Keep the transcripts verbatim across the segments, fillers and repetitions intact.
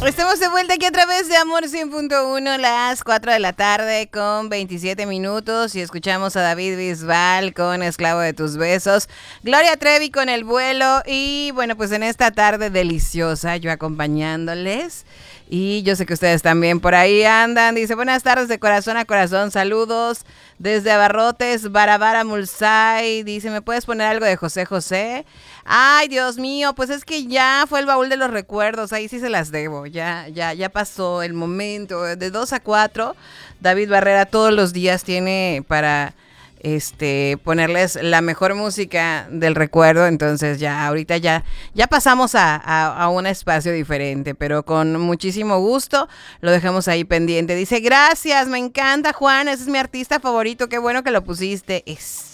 Estamos de vuelta aquí a través de Amor cien punto uno, las cuatro de la tarde con veintisiete minutos, y escuchamos a David Bisbal con Esclavo de tus besos, Gloria Trevi con El vuelo, y bueno, pues en esta tarde deliciosa yo acompañándoles, y yo sé que ustedes también por ahí andan. Dice: buenas tardes de corazón a corazón, saludos desde Abarrotes, Barabara Mulsay. Dice: ¿me puedes poner algo de José José? Ay, Dios mío, pues es que ya fue el baúl de los recuerdos, ahí sí se las debo, ya, ya, ya pasó el momento. De dos a cuatro, David Barrera todos los días tiene para este ponerles la mejor música del recuerdo, entonces ya ahorita ya, ya pasamos a, a, a un espacio diferente, pero con muchísimo gusto lo dejamos ahí pendiente. Dice: gracias, me encanta Juan, ese es mi artista favorito, qué bueno que lo pusiste. Es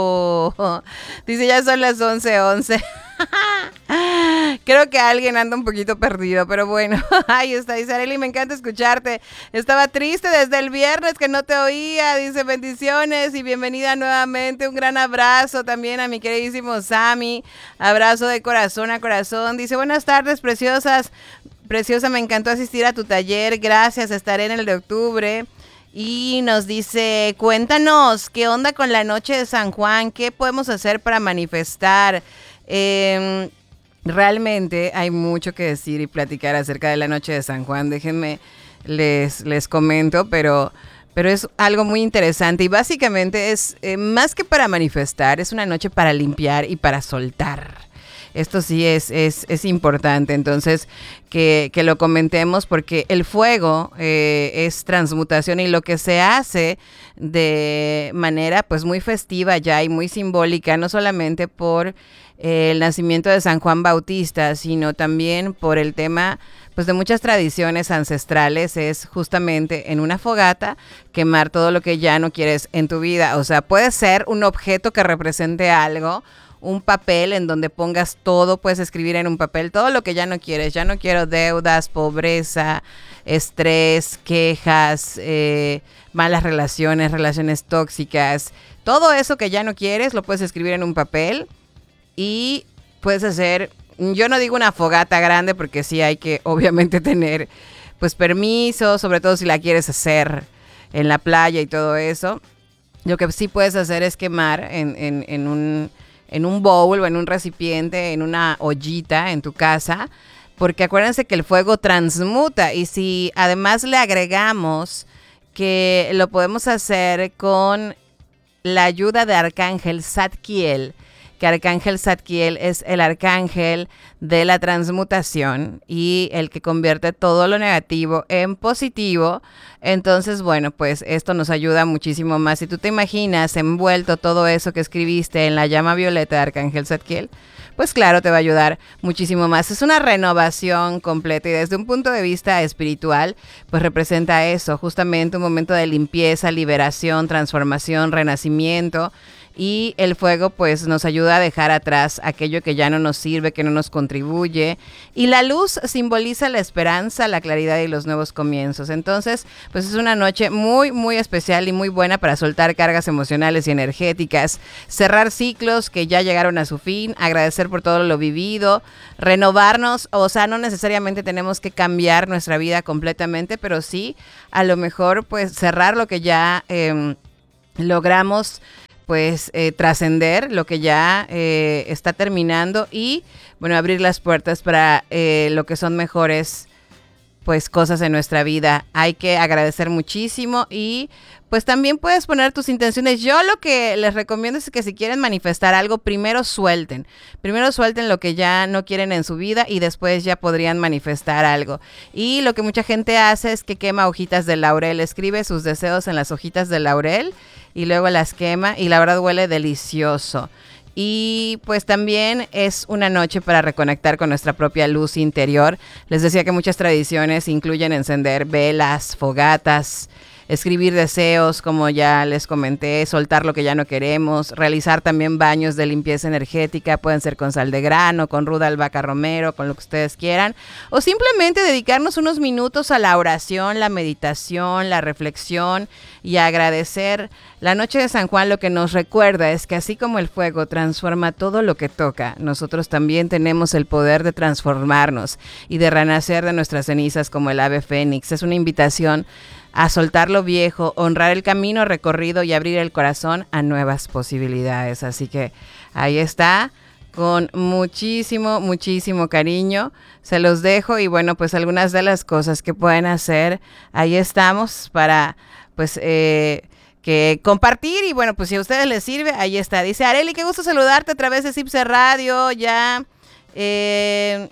Dice: ya son las once once. Creo que alguien anda un poquito perdido, pero bueno, ahí está. Dice: Arely, me encanta escucharte. Estaba triste desde el viernes que no te oía. Dice: bendiciones y bienvenida nuevamente. Un gran abrazo también a mi queridísimo Sammy. Abrazo de corazón a corazón. Dice: buenas tardes, preciosas. Preciosa, me encantó asistir a tu taller. Gracias, estaré en el de octubre. Y nos dice: cuéntanos, ¿qué onda con la noche de San Juan? ¿Qué podemos hacer para manifestar? Eh, realmente hay mucho que decir y platicar acerca de la noche de San Juan. Déjenme, les, les comento, pero, pero es algo muy interesante. Y básicamente es, eh, más que para manifestar, es una noche para limpiar y para soltar. Esto sí es, es, es importante, entonces, que, que lo comentemos, porque el fuego eh, es transmutación, y lo que se hace de manera pues muy festiva ya y muy simbólica, no solamente por eh, el nacimiento de San Juan Bautista, sino también por el tema pues de muchas tradiciones ancestrales, es justamente en una fogata quemar todo lo que ya no quieres en tu vida. O sea, puede ser un objeto que represente algo, un papel en donde pongas todo, puedes escribir en un papel todo lo que ya no quieres. Ya no quiero deudas, pobreza, estrés, quejas, eh, malas relaciones, relaciones tóxicas. Todo eso que ya no quieres lo puedes escribir en un papel y puedes hacer, yo no digo una fogata grande porque sí hay que obviamente tener pues permiso, sobre todo si la quieres hacer en la playa y todo eso. Lo que sí puedes hacer es quemar en, en, en un... en un bowl o en un recipiente, en una ollita en tu casa, porque acuérdense que el fuego transmuta, y si además le agregamos que lo podemos hacer con la ayuda de Arcángel Zadkiel, que Arcángel Zadkiel es el arcángel de la transmutación y el que convierte todo lo negativo en positivo. Entonces, bueno, pues esto nos ayuda muchísimo más. Si tú te imaginas envuelto todo eso que escribiste en la llama violeta de Arcángel Zadkiel, pues claro, te va a ayudar muchísimo más. Es una renovación completa, y desde un punto de vista espiritual, pues representa eso, justamente un momento de limpieza, liberación, transformación, renacimiento. Y el fuego pues nos ayuda a dejar atrás aquello que ya no nos sirve, que no nos contribuye. Y la luz simboliza la esperanza, la claridad y los nuevos comienzos. Entonces, pues es una noche muy, muy especial y muy buena para soltar cargas emocionales y energéticas, cerrar ciclos que ya llegaron a su fin, agradecer por todo lo vivido, renovarnos. O sea, no necesariamente tenemos que cambiar nuestra vida completamente, pero sí, a lo mejor, pues cerrar lo que ya eh, logramos, pues eh, trascender lo que ya eh, está terminando, y bueno, abrir las puertas para eh, lo que son mejores pues cosas en nuestra vida. Hay que agradecer muchísimo, y pues también puedes poner tus intenciones. Yo lo que les recomiendo es que si quieren manifestar algo, primero suelten. Primero suelten lo que ya no quieren en su vida, y después ya podrían manifestar algo. Y lo que mucha gente hace es que quema hojitas de laurel, escribe sus deseos en las hojitas de laurel y luego las quema, y la verdad huele delicioso. Y pues también es una noche para reconectar con nuestra propia luz interior. Les decía que muchas tradiciones incluyen encender velas, fogatas, escribir deseos, como ya les comenté, soltar lo que ya no queremos, realizar también baños de limpieza energética, pueden ser con sal de grano, con ruda albahaca romero, con lo que ustedes quieran, o simplemente dedicarnos unos minutos a la oración, la meditación, la reflexión y a agradecer. La noche de San Juan lo que nos recuerda es que así como el fuego transforma todo lo que toca, nosotros también tenemos el poder de transformarnos y de renacer de nuestras cenizas como el ave fénix. Es una invitación a soltar lo viejo, honrar el camino recorrido y abrir el corazón a nuevas posibilidades. Así que ahí está, con muchísimo, muchísimo cariño. Se los dejo y bueno, pues algunas de las cosas que pueden hacer, ahí estamos para pues eh, que compartir y bueno, pues si a ustedes les sirve, ahí está. Dice Arely, qué gusto saludarte a través de Cipse Radio, ya... Eh,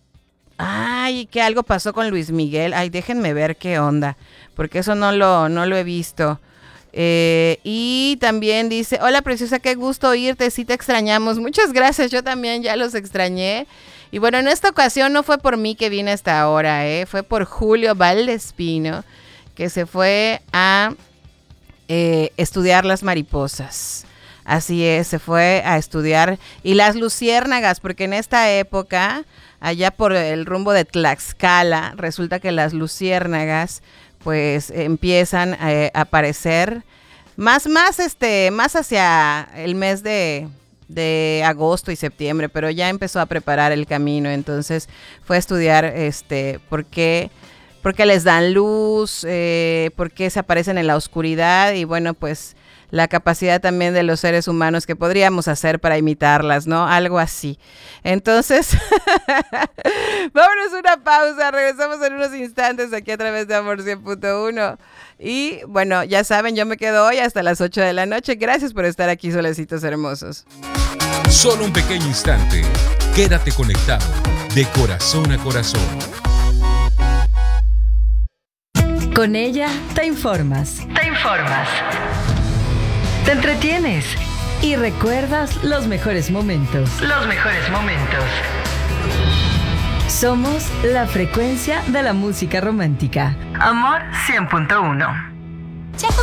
ay, que algo pasó con Luis Miguel. Ay, déjenme ver qué onda, porque eso no lo, no lo he visto. Eh, y también dice, hola preciosa, qué gusto oírte, sí te extrañamos. Muchas gracias, yo también ya los extrañé. Y bueno, en esta ocasión no fue por mí que vine hasta ahora, eh, fue por Julio Valdespino, que se fue a eh, estudiar las mariposas. Así es, se fue a estudiar. Y las luciérnagas, porque en esta época, allá por el rumbo de Tlaxcala, resulta que las luciérnagas pues empiezan a aparecer más, más, este, más hacia el mes de, de agosto y septiembre, pero ya empezó a preparar el camino. Entonces fue a estudiar este, por qué, por qué les dan luz, eh, por qué se aparecen en la oscuridad y bueno, pues la capacidad también de los seres humanos que podríamos hacer para imitarlas, ¿no? Algo así. Entonces, vámonos a una pausa, regresamos en unos instantes aquí a través de Amor cien punto uno. Y bueno, ya saben, yo me quedo hoy hasta las ocho de la noche. Gracias por estar aquí, solecitos hermosos. Solo un pequeño instante. Quédate conectado de corazón a corazón. Con ella te informas. Te informas. Te entretienes y recuerdas los mejores momentos. Los mejores momentos. Somos la frecuencia de la música romántica. Amor cien punto uno. Chaco